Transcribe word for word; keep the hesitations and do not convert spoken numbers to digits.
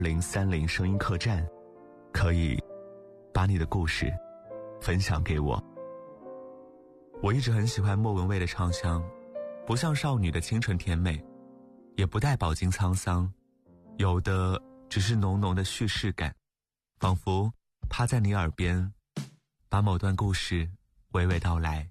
零三零声音客栈，可以把你的故事分享给我。我一直很喜欢莫文蔚的唱腔，不像少女的清纯甜美，也不带饱经沧桑，有的只是浓浓的叙事感，仿佛趴在你耳边，把某段故事娓娓道来。